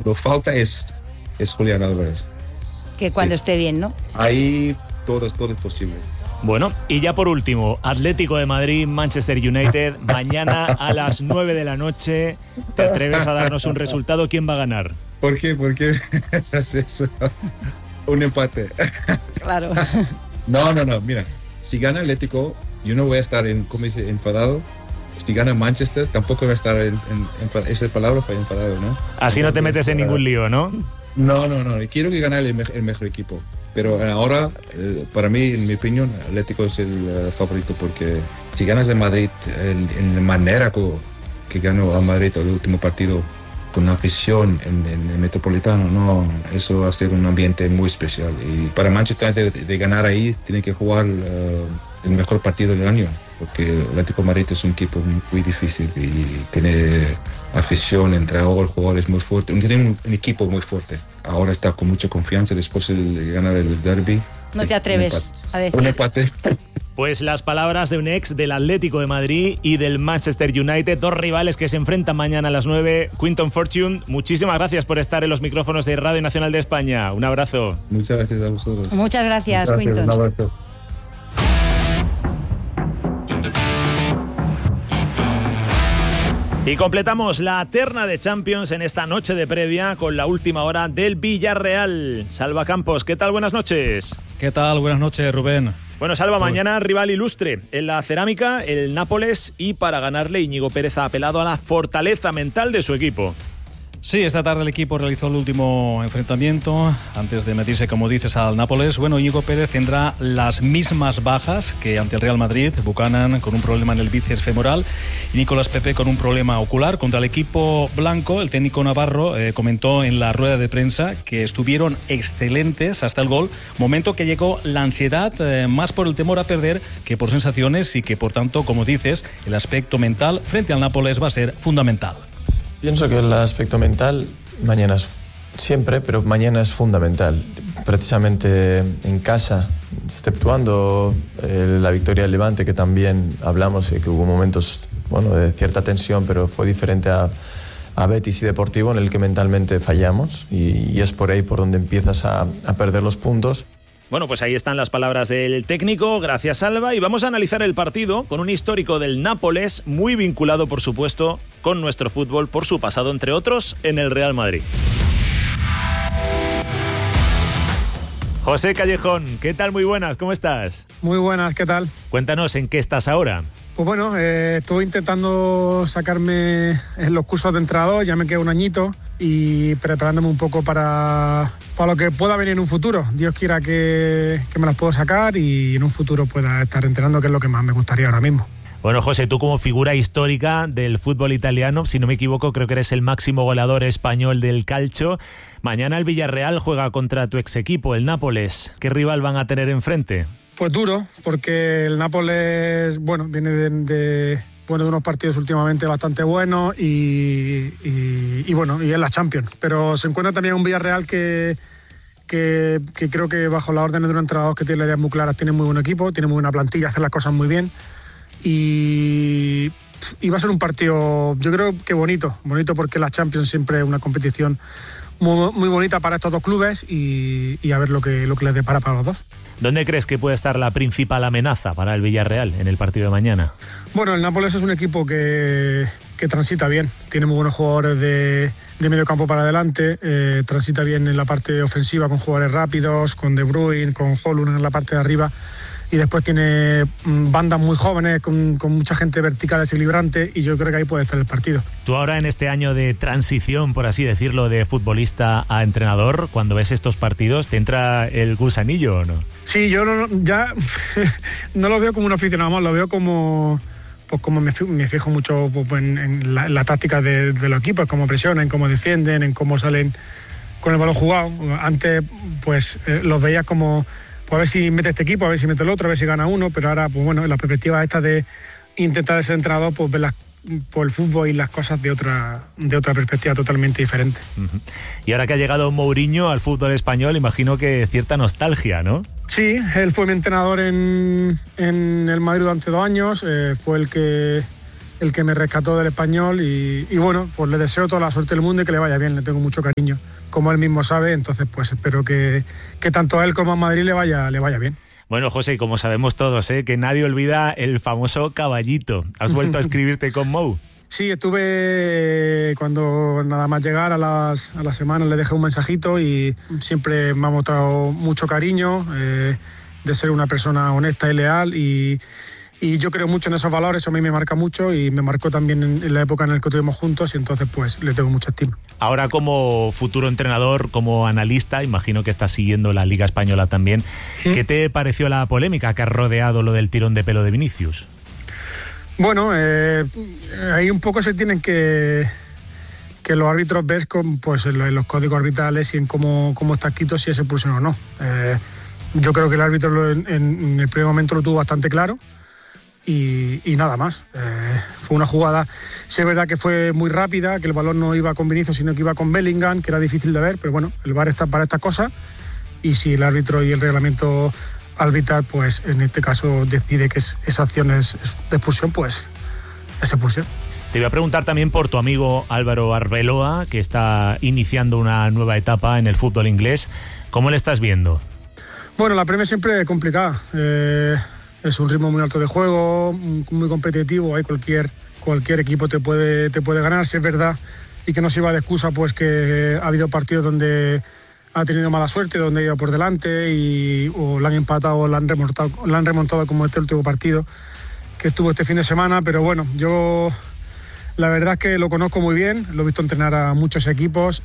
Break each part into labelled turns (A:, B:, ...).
A: Lo falta es Julián Álvarez.
B: Que cuando esté bien, ¿no?
A: Ahí todo es posible.
C: Bueno, y ya por último, Atlético de Madrid, Manchester United, mañana a las 9 de la noche. ¿Te atreves a darnos un resultado? ¿Quién va a ganar?
A: ¿Por qué? ¿Por qué haces eso? Un empate. Claro. No, mira, si gana Atlético, yo no voy a estar enfadado. Si gana Manchester, tampoco voy a estar esa palabra para enfadado, ¿no?
C: Así no te metes en ningún lío, ¿no?
A: No, quiero que gane el mejor equipo. Pero ahora, para mí, en mi opinión, Atlético es el favorito, porque si ganas de Madrid en la manera que ganó a Madrid el último partido, con una afición en el Metropolitano, no, eso va a ser un ambiente muy especial. Y para Manchester de ganar ahí, tiene que jugar el mejor partido del año, porque el Atlético de Madrid es un equipo muy difícil y tiene afición, entre los jugadores muy fuertes, tiene un equipo muy fuerte. Ahora está con mucha confianza después de ganar el derbi.
B: No te atreves a decir.
A: Un empate.
C: Pues las palabras de un ex del Atlético de Madrid y del Manchester United, dos rivales que se enfrentan mañana a las 9. Quinton Fortune, muchísimas gracias por estar en los micrófonos de Radio Nacional de España. Un abrazo.
A: Muchas gracias a vosotros.
B: Muchas gracias, Quinton.
A: Un abrazo.
C: Y completamos la terna de Champions en esta noche de previa con la última hora del Villarreal. Salva Campos, ¿qué tal? Buenas noches.
D: ¿Qué tal? Buenas noches, Rubén.
C: Bueno, Salva, mañana rival ilustre en la Cerámica, el Nápoles, y para ganarle Íñigo Pérez ha apelado a la fortaleza mental de su equipo.
D: Sí, esta tarde el equipo realizó el último enfrentamiento antes de medirse, como dices, al Nápoles. Bueno, Íñigo Pérez tendrá las mismas bajas que ante el Real Madrid. Buchanan con un problema en el bíceps femoral y Nicolás Pepe con un problema ocular. Contra el equipo blanco, el técnico navarro comentó en la rueda de prensa que estuvieron excelentes hasta el gol, momento que llegó la ansiedad más por el temor a perder que por sensaciones, y que por tanto, como dices, el aspecto mental frente al Nápoles va a ser fundamental.
E: Pienso que el aspecto mental mañana es siempre, pero mañana es fundamental. Precisamente en casa, exceptuando la victoria del Levante, que también hablamos y que hubo momentos de cierta tensión, pero fue diferente a Betis y Deportivo, en el que mentalmente fallamos, y es por ahí por donde empiezas a perder los puntos.
C: Bueno, pues ahí están las palabras del técnico, gracias Alba, y vamos a analizar el partido con un histórico del Nápoles, muy vinculado por supuesto con nuestro fútbol por su pasado, entre otros, en el Real Madrid. José Callejón, ¿qué tal? Muy buenas, ¿cómo estás?
F: Muy buenas, ¿qué tal?
C: Cuéntanos, ¿en qué estás ahora?
F: Pues bueno, estoy intentando sacarme los cursos de entrenador, ya me queda un añito, y preparándome un poco para lo que pueda venir en un futuro. Dios quiera que me las puedo sacar y en un futuro pueda estar entrenando, que es lo que más me gustaría ahora mismo.
C: Bueno, José, tú como figura histórica del fútbol italiano, si no me equivoco, creo que eres el máximo goleador español del calcio. Mañana el Villarreal juega contra tu ex equipo, el Nápoles. ¿Qué rival van a tener enfrente?
F: Pues duro, porque el Nápoles, viene de unos partidos últimamente bastante buenos y es la Champions. Pero se encuentra también un Villarreal que creo que bajo las órdenes de un entrenador que tiene las ideas muy claras, tiene muy buen equipo, tiene muy buena plantilla, hace las cosas muy bien. Y va a ser un partido, yo creo que bonito porque la Champions siempre es una competición muy, muy bonita para estos dos clubes y a ver lo que les depara para los dos.
C: ¿Dónde crees que puede estar la principal amenaza para el Villarreal en el partido de mañana?
F: Bueno, el Nápoles es un equipo que transita bien, tiene muy buenos jugadores de medio campo para adelante, transita bien en la parte ofensiva con jugadores rápidos, con De Bruyne, con Højlund en la parte de arriba, y después tiene bandas muy jóvenes con mucha gente vertical desequilibrante, y yo creo que ahí puede estar el partido.
C: Tú ahora en este año de transición, por así decirlo, de futbolista a entrenador, cuando ves estos partidos, ¿te entra el gusanillo o no?
F: Sí, yo ya no lo veo como un aficionado más, lo veo como me fijo mucho en la táctica de los equipos, cómo presionan, cómo defienden, en cómo salen con el balón jugado. Antes los veías como a ver si mete este equipo, a ver si mete el otro, a ver si gana uno, pero ahora la perspectiva esta de intentar ser entrenador, ver por el fútbol y las cosas de otra perspectiva totalmente diferente.
C: Uh-huh. Y ahora que ha llegado Mourinho al fútbol español, imagino que cierta nostalgia, ¿no?
F: Sí, él fue mi entrenador en el Madrid durante 2 años, fue el que el que me rescató del Español y bueno, pues le deseo toda la suerte del mundo y que le vaya bien, le tengo mucho cariño, como él mismo sabe, entonces pues espero que tanto a él como a Madrid le vaya bien.
C: Bueno, José, como sabemos todos, que nadie olvida el famoso caballito. ¿Has vuelto a escribirte con Mou?
F: Sí, estuve cuando nada más llegar a las semanas le dejé un mensajito y siempre me ha mostrado mucho cariño, de ser una persona honesta y leal y yo creo mucho en esos valores, eso a mí me marca mucho y me marcó también en la época en la que estuvimos juntos y entonces pues le tengo mucha estima.
C: Ahora como futuro entrenador, como analista, imagino que estás siguiendo la Liga Española también. ¿Sí? ¿Qué te pareció la polémica que ha rodeado lo del tirón de pelo de Vinicius?
F: Bueno, ahí un poco se tienen que los árbitros ves pues, en los códigos arbitrales y en cómo está escrito si es expulsión o no. Yo creo que el árbitro en el primer momento lo tuvo bastante claro. Y nada más, fue una jugada, sí es verdad que fue muy rápida, que el balón no iba con Vinicius sino que iba con Bellingham, que era difícil de ver, pero bueno, el VAR está para estas cosas y si el árbitro y el reglamento arbitral pues en este caso decide que esa acción es de expulsión, pues es expulsión.
C: Te voy a preguntar también por tu amigo Álvaro Arbeloa, que está iniciando una nueva etapa en el fútbol inglés. ¿Cómo le estás viendo?
F: Bueno, la Premier siempre es complicada. Es un ritmo muy alto de juego, muy competitivo. Hay cualquier equipo te puede ganar, si es verdad, y que no sirva de excusa pues que ha habido partidos donde ha tenido mala suerte, donde ha ido por delante o la han empatado o la han remontado como este último partido que estuvo este fin de semana. Pero bueno, yo la verdad es que lo conozco muy bien, lo he visto entrenar a muchos equipos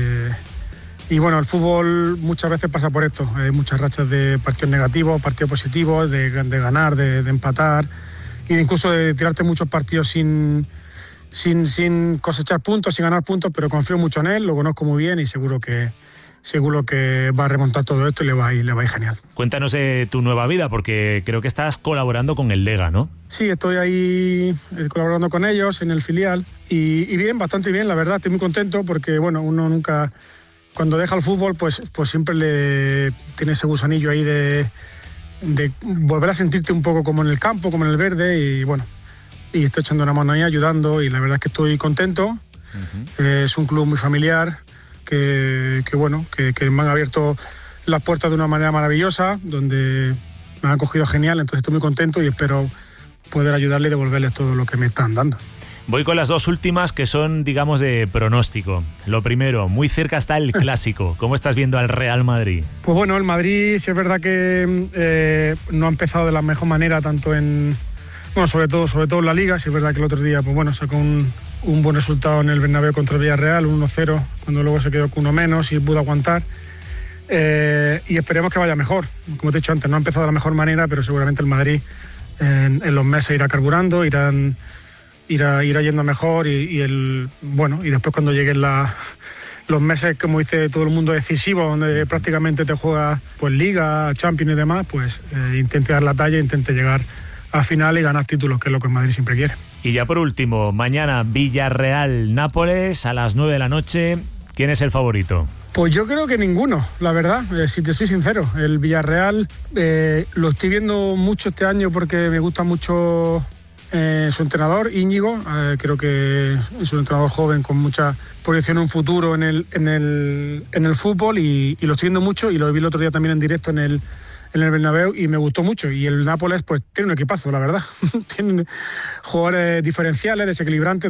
F: y bueno, el fútbol muchas veces pasa por esto. Hay muchas rachas de partidos negativos, partidos positivos, de ganar, de empatar e incluso de tirarte muchos partidos sin cosechar puntos, sin ganar puntos, pero confío mucho en él, lo conozco muy bien y seguro que va a remontar todo esto y le va a ir genial.
C: Cuéntanos de tu nueva vida, porque creo que estás colaborando con el Lega, ¿no?
F: Sí, estoy ahí colaborando con ellos en el filial y bien, bastante bien, la verdad, estoy muy contento porque bueno, uno nunca... Cuando deja el fútbol, pues siempre le tiene ese gusanillo ahí de volver a sentirte un poco como en el campo, como en el verde y bueno, y estoy echando una mano ahí, ayudando y la verdad es que estoy contento. Uh-huh. Es un club muy familiar que me han abierto las puertas de una manera maravillosa, donde me han acogido genial, entonces estoy muy contento y espero poder ayudarle y devolverles todo lo que me están dando.
C: Voy con las dos últimas que son, digamos, de pronóstico. Lo primero, muy cerca está el Clásico. ¿Cómo estás viendo al Real Madrid?
F: Pues bueno, el Madrid sí es verdad que no ha empezado de la mejor manera, tanto sobre todo en la Liga. Sí es verdad que el otro día pues bueno, sacó un buen resultado en el Bernabéu contra el Villarreal, 1-0, cuando luego se quedó con uno menos y pudo aguantar. Y esperemos que vaya mejor. Como te he dicho antes, no ha empezado de la mejor manera, pero seguramente el Madrid en los meses irá carburando, irá yendo mejor y después cuando lleguen los meses, como dice todo el mundo, decisivos, donde prácticamente te juega pues Liga, Champions y demás, pues intente dar la talla, intente llegar a final y ganar títulos, que es lo que el Madrid siempre quiere.
C: Y ya por último, mañana Villarreal-Nápoles a las 9 de la noche. ¿Quién es el favorito?
F: Pues yo creo que ninguno, la verdad, si te soy sincero. El Villarreal lo estoy viendo mucho este año porque me gusta mucho su entrenador, Íñigo. Creo que es un entrenador joven con mucha proyección en un futuro en el fútbol y lo estoy viendo mucho y lo vi el otro día también en directo en el Bernabéu y me gustó mucho. Y el Nápoles pues tiene un equipazo, la verdad. Tienen jugadores diferenciales, desequilibrantes,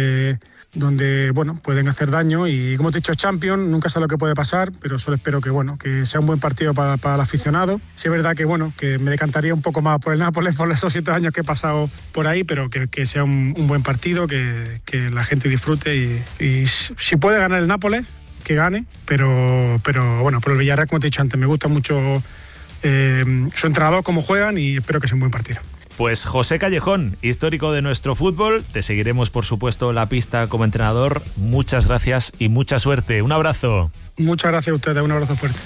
F: donde bueno, pueden hacer daño y como te he dicho, Champions, nunca sé lo que puede pasar, pero solo espero que sea un buen partido para el aficionado. Sí es verdad que me decantaría un poco más por el Nápoles por esos 7 años que he pasado por ahí, pero que sea un buen partido, que la gente disfrute y si puede ganar el Nápoles, que gane, pero bueno, por el Villarreal, como te he dicho antes, me gusta mucho su entrenador, cómo juegan y espero que sea un buen partido.
C: Pues José Callejón, histórico de nuestro fútbol, te seguiremos por supuesto la pista como entrenador. Muchas gracias y mucha suerte. Un abrazo.
F: Muchas gracias a ustedes, un abrazo fuerte.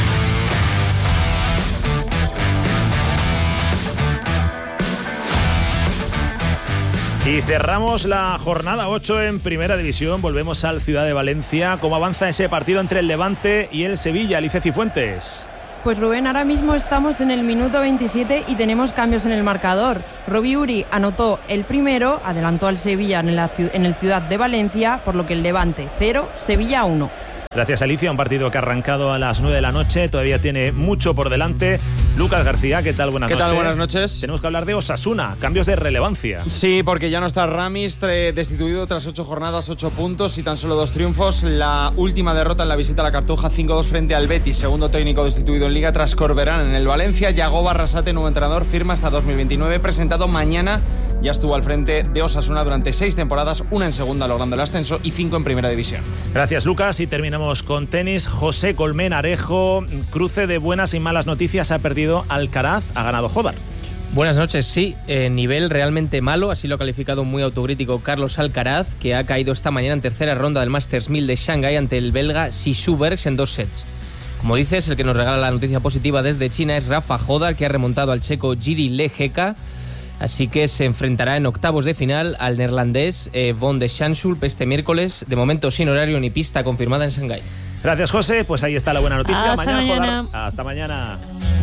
C: Y cerramos la jornada 8 en Primera División. Volvemos al Ciudad de Valencia. ¿Cómo avanza ese partido entre el Levante y el Sevilla, Alicia Cifuentes?
G: Pues Rubén, ahora mismo estamos en el minuto 27 y tenemos cambios en el marcador. Robbie Uri anotó el primero, adelantó al Sevilla en el Ciudad de Valencia, por lo que el Levante 0, Sevilla 1.
C: Gracias, Alicia. Un partido que ha arrancado a las 9 de la noche. Todavía tiene mucho por delante. Lucas García, ¿qué tal? Buenas noches.
H: ¿Qué tal? Buenas noches.
C: Tenemos que hablar de Osasuna. Cambios de relevancia.
H: Sí, porque ya no está Ramis, destituido tras 8 jornadas, 8 puntos y tan solo 2 triunfos. La última derrota en la visita a la Cartuja, 5-2 frente al Betis. Segundo técnico destituido en Liga tras Corberán en el Valencia. Yagoba Arrasate, nuevo entrenador, firma hasta 2029. Presentado mañana. Ya estuvo al frente de Osasuna durante 6 temporadas, una en segunda logrando el ascenso y 5 en primera división.
C: Gracias, Lucas. Y terminamos con tenis. José Colmenarejo, cruce de buenas y malas noticias. Ha perdido Alcaraz, ha ganado Hodar.
I: Buenas noches, sí, nivel realmente malo, así lo ha calificado un muy autocrítico Carlos Alcaraz, que ha caído esta mañana en tercera ronda del Masters 1000 de Shanghái ante el belga Sissu Bergs en 2 sets. Como dices, el que nos regala la noticia positiva desde China es Rafa Hodar, que ha remontado al checo Jiri Lehecka, así que se enfrentará en octavos de final al neerlandés Von de Schanschulp este miércoles, de momento sin horario ni pista confirmada en Shanghái.
C: Gracias, José, pues ahí está la buena noticia.
B: Hasta mañana.
C: Hodar. Hasta mañana.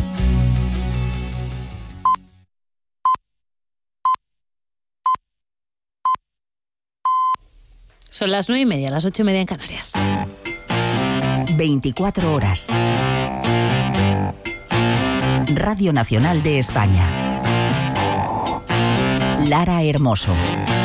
B: Son las 9:30, las 8:30 en Canarias.
J: 24 horas. Radio Nacional de España. Lara Hermoso.